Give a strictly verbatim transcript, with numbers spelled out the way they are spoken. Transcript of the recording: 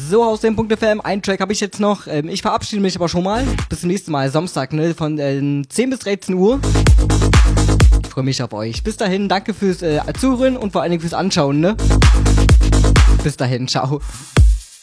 So, Hausdem.fm, einen Track habe ich jetzt noch. Ähm, ich verabschiede mich aber schon mal. Bis zum nächsten Mal, Samstag, ne, von äh, zehn bis dreizehn Uhr. Ich freue mich auf euch. Bis dahin, danke fürs äh, Zuhören und vor allen Dingen fürs Anschauen, ne? Bis dahin, ciao.